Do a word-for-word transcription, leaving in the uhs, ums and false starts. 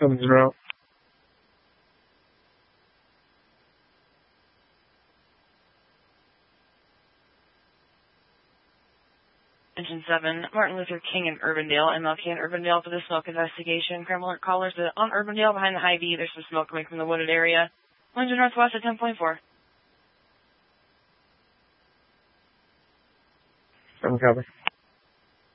Something's wrong. Engine seven, Martin Luther King in Urbandale, M L K in Urbandale for the smoke investigation. Crime alert callers uh, on Urbandale behind the Hy-Vee. There's some smoke coming from the wooded area. Winds are northwest at ten point four. I'm covered.